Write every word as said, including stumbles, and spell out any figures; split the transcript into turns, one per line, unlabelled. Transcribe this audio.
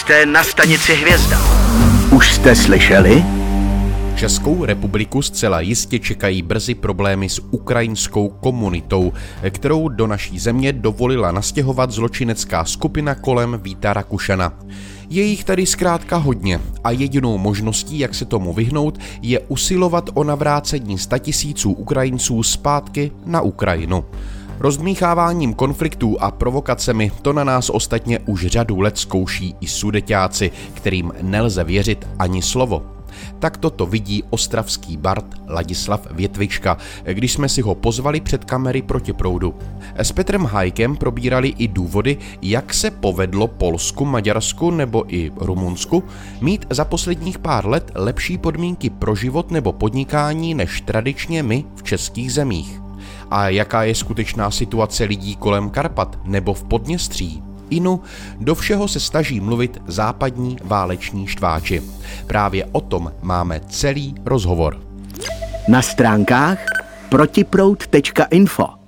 Jste na stanici Hvězda.
Už jste slyšeli?
Českou republiku zcela jistě čekají brzy problémy s ukrajinskou komunitou, kterou do naší země dovolila nastěhovat zločinecká skupina kolem Víta Rakušana. Je jich tady zkrátka hodně a jedinou možností, jak se tomu vyhnout, je usilovat o navrácení statisíců Ukrajinců zpátky na Ukrajinu. Rozdmícháváním konfliktů a provokacemi to na nás ostatně už řadu let zkouší i sudeťáci, kterým nelze věřit ani slovo. Tak toto vidí ostravský bard Ladislav Větvička, když jsme si ho pozvali před kamery Proti proudu. S Petrem Hajkem probírali i důvody, jak se povedlo Polsku, Maďarsku nebo i Rumunsku mít za posledních pár let lepší podmínky pro život nebo podnikání než tradičně my v českých zemích. A jaká je skutečná situace lidí kolem Karpat nebo v Podněstří? Inu, do všeho se snaží mluvit západní váleční štváči. Právě o tom máme celý rozhovor.
Na stránkách protiproud tečka info